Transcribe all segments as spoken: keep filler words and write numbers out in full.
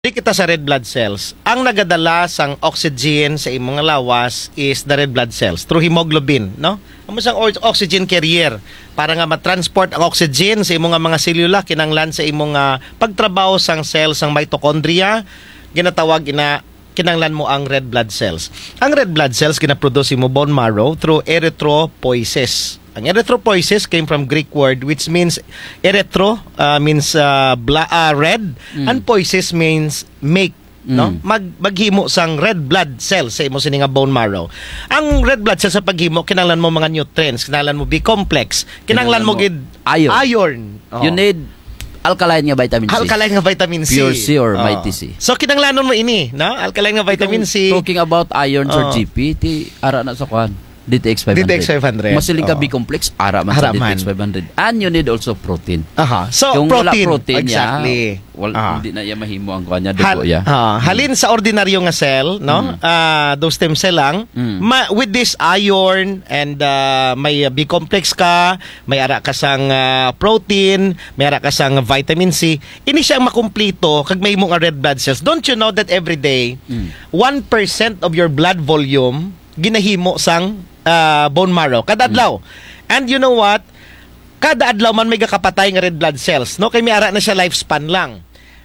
Di kita sa red blood cells. Ang nagadala sang oxygen sa imong lawas is the red blood cells through hemoglobin, no? Amo sang oxygen carrier para nga ma-transport ang oxygen sa imong mga selula kinanglan sa imong uh, pagtrabaho sang cells sang mitochondria, ginatawag ina kinanglan mo ang red blood cells. Ang red blood cells ginaproduce mo bone marrow through erythropoiesis. Ang erythropoiesis came from Greek word which means erythro uh, means uh, bla, uh, red mm. and poiesis means make, mm. no? Mag maghimo sang red blood cells sa imo sini nga bone marrow. Ang red blood cells sa paghimo kinahanglan mo mga nutrients, kinahanglan mo B complex, kinahanglan mo gid iron. iron. Oh. You need alkaline nga vitamin C. Alkaline nga vitamin C. Pure C or oh. Mighty C. So kinahanglanon mo ini, no? Alkaline nga vitamin C. Talking about iron oh. or G P, ti ara na sa kwan. D T X five hundred. D T X five hundred. Masiling ka oh. B-complex, ara man sa D T X five hundred. And you need also protein. Aha. So, yung protein. Wala protein exactly. Ya, well, uh-huh. hindi na iya mahimo ang kanya. Hal, ya. uh, halin sa ordinaryo nga cell, no? Mm. Uh, those stem cell lang. Mm. Ma, with this iron and uh, may B-complex ka, may ara ka sang uh, protein, may ara ka sang vitamin C. Ini siya makumplito kag may mong red blood cells. Don't you know that every day, mm. one percent of your blood volume ginahimo sang uh, bone marrow kada adlaw. Mm. And you know what? Kada adlaw man may kakapatay nga red blood cells, no? Kay may ara na siya lifespan lang.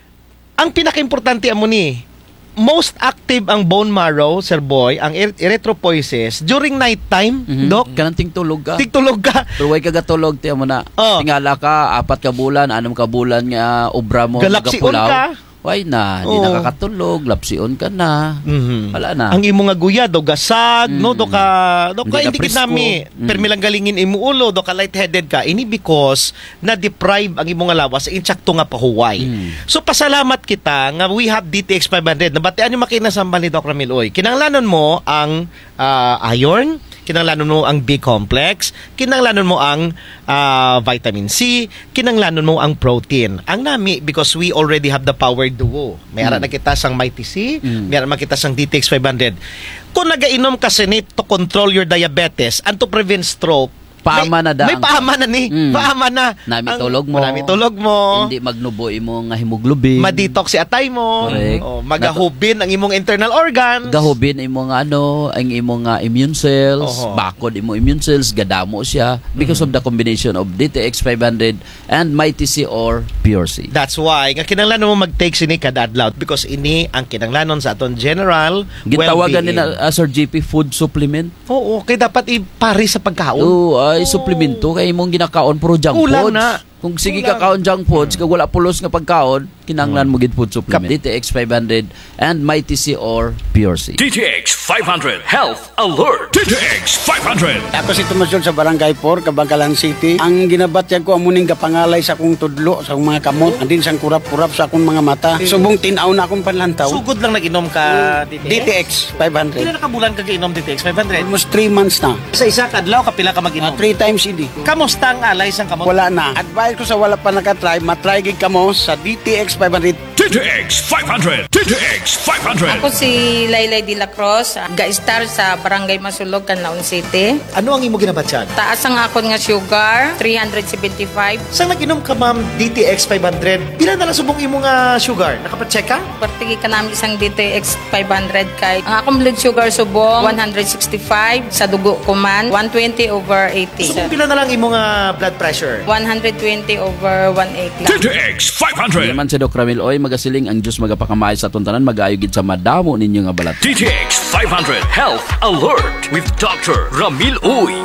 Ang pinakaimportante amo ni, most active ang bone marrow, sir boy, ang erythropoiesis during night time, mm-hmm. Dok. Kanang tulog ka. Tingtulog ka. Pero way kagatulog tiya mo na. Oh. Tingala ka apat ka bulan, anam ka bulan nga obra mo galaksion ka. Why na? Di oh. nakakatulog, lapsion ka na. Mm-hmm. Wala na. Ang imo nga guya do gasag, mm-hmm. no, do ka do ka hindi nami. Mm-hmm. Permi lang galingin imo ulo, do ka lightheaded ka. Ini because na deprive ang imo nga lawas sa insakto nga pahuway. Mm-hmm. So pasalamat kita nga we have D T X five hundred. Nabatian yung makinasambal ni Doc Ramil Oy. Kinanglanon mo ang uh, iron, kinanglanon mo ang B-complex, kinanglanon mo ang uh, vitamin C, kinanglanon mo ang protein. Ang nami, because we already have the power duo. May ara mm. na kita sang Mighty C, mm. may ara na kita sang D T X five hundred. Kung nagainom ka sinit to control your diabetes and to prevent stroke, paama na da. May paama na ni. Mm. Paama na. Nami tulog mo. Nami tulog mo. Hindi magnubo imong nga hemoglobin. Ma-detox si atay mo. Correct. Oh, magahubin ang imong internal organs. Gahubin imong ano, ang imong uh, immune cells, Oho. bakod imong immune cells, gadamo siya because mm-hmm. of the combination of D T X five hundred and Mighty C or Pure C. That's why nga kinahanglan mo mag-take sini kada adlaw because ini ang kinahanglanon sa aton general gitawagan well-being. nila uh, Sir G P food supplement. Oo, kay dapat ipari sa pagkaon. Oo, ay oh. suplemento kay imong ginakaon puro junk Kulang foods. Na. Kung sige ka kaon junk foods, kag wala pulos nga pagkaon, kinahanglan mo gid food supplement. D T X five hundred and Mighty C or Pure C. D T X five hundred Health Alert. D T X five hundred. Ako si Tomasyon sa Barangay four, Kabangkalan City. Ang ginabatyag ko amuning kapangalay sa akong tudlo, sa akong mga kamot, andin sang kurap-kurap sa akong mga mata. Subong tinaw na akong panlantaw. Sugod lang nag-inom ka D T X? D T X five hundred. Pila na ka bulan ka inom D T X five hundred? Almost three months na. Sa isa ka adlaw kapila ka mag-inom? Uh, three times hindi. Kamusta ang alay sang kamot? Wala na. Advice ko sa wala pa nakatry, matry gid kamo sa D T X five hundred. D T X five hundred. D T X five hundred. Ako si Laylay de la Cruz, ga-star sa Barangay Masulog, Canlaon City. Ano ang imo ginabatyag? Taas ang akon nga sugar, three seventy-five. Sang nag-inom ka ma'am D T X five hundred, pila na lang subong imo nga sugar? Nakapacheck ka? Partigi ka namin isang D T X five hundred kay ang akong blood sugar subong one sixty-five, sa dugo ko man one twenty over eighty. Subong pila na lang imo nga blood pressure? one twenty over one eighty D lang. T X five hundred. Naman si Doc Ramil Oy magasiling ang Diyos magapakamay sa tuntanan magayugid sa madamo ninyo nga balat. D T X five hundred Health Alert with Doctor Ramil Uy.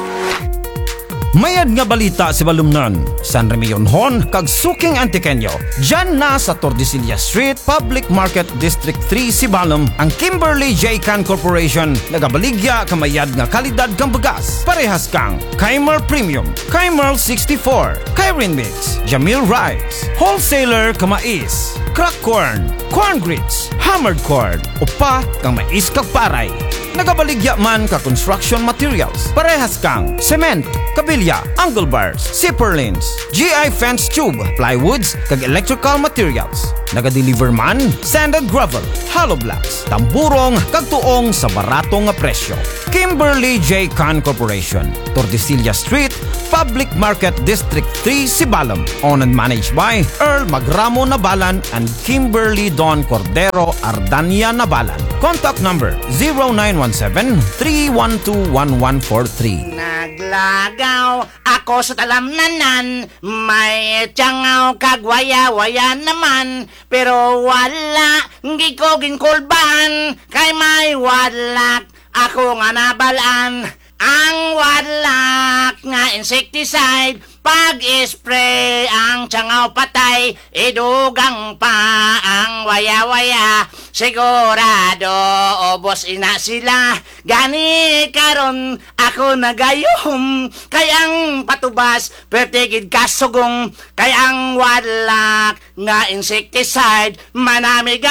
Mayad nga balita si Balumnan, San Remion Hon, kag Suking Antiqueño. Diyan na sa Tordesillas Street, Public Market District three, Sibalom, ang Kimberly J. Can Corporation, nagabaligya kamayad nga kalidad kang bagas. Parehas kang Kaimer Premium, Kaimer sixty-four, Kairin Mix, Jamil Rice, Wholesaler kamais, Crack Corn, Corn Grits, Hammered Corn, upa kang mais kag paray. Nagabaligya man ka construction materials. Parehas kang cement, kabilya, angle bars, zipper links, G I fence tube, plywoods, kag electrical materials. Naga-deliver man, sand and gravel, hollow blocks, tamburong, kag tuong sa barato nga presyo. Kimberly J. Khan Corporation, Tordesillas Street, Public Market District three, Sibalom. Owned and managed by Earl Magramo Nabalan and Kimberly Don Cordero Ardania Nabalan. Contact number zero nine one seven, three one two, one one four three. Naglagaw ako sa talamnanan, may tiyangaw kagwaya-waya naman, pero wala, hindi ko ginkulbahan, kay may wadlak, ako nga nabalaan. Ang wadlak nga insecticide, pag-spray ang tiyangaw patay, idugang pa ang waya-waya, sigurado obos ina sila. Gani karon ako nagayom, kayang patubas, pertigid kasugong, kayang wadlak nga insecticide, manami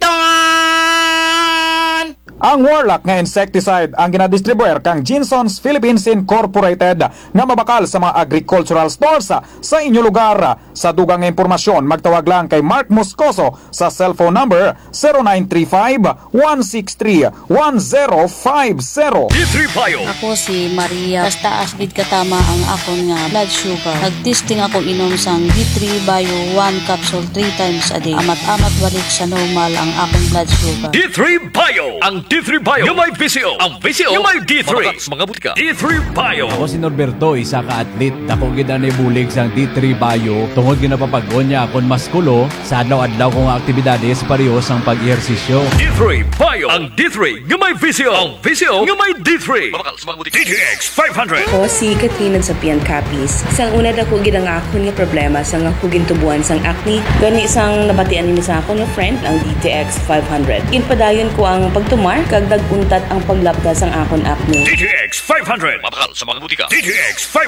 gamiton. Ang Warlock nga insecticide ang ginadistribuer kang Jinsons Philippines Incorporated nga mabakal sa mga agricultural stores sa inyo lugar. Sa dugang impormasyon, magtawag lang kay Mark Moscoso sa cellphone number zero nine three five, one six three, one zero five zero. D three Bio. Ako si Maria. Taas gid katama ang akon nga blood sugar. Nagtesting ako inom sang D three Bio one capsule three times a day. Amat-amat balik sa normal ang akong blood sugar. D three Bio. Ang D three Bio yung may V C O. Ang V C O yung may D three. Mabakas mga butika. D three Bio. Ako si Norberto, isa ka atlet. Dako gid ani bulig sang D three Bio. Tungod ginapapagon niya akon maskulo sa adlaw-adlaw kong aktibidades pareho sang pag-ehersisyo. D three Bio. Ang D three yung may V C O. Ang V C O yung may D three. Mabakas mga butika. D T X five hundred. Ako si Katrina sa Pian Capis. Sang una dako gid ang akon nga problema sang ako gintubuan sang acne. Gani sang nabatian ni sa akon nga friend ang D T X five hundred. Ginpadayon ko ang pagtumar kag dag-untat ang paglapda sang akon acne. D T X five hundred. Mabakal sa mga butika. D T X five